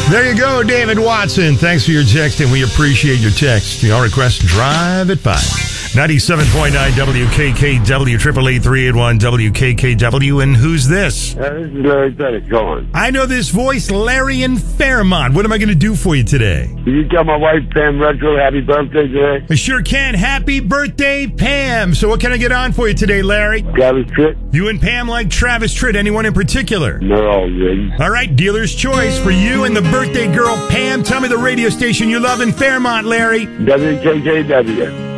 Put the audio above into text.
There you go, David Watson. Thanks for your text, and we appreciate your text. Your request, Drive at 5. 97.9 WKKW, 888-381-WKKW. And who's this? This is Larry Pettit calling. I know this voice, Larry in Fairmont. What am I going to do for you today? Can you tell my wife, Pam Retro, happy birthday today? I sure can. Happy birthday, Pam. So what can I get on for you today, Larry? Travis Tritt? You and Pam like Travis Tritt. Anyone in particular? They're all good. All right, dealer's choice for you and the birthday girl, Pam. Tell me the radio station you love in Fairmont, Larry. WKKW.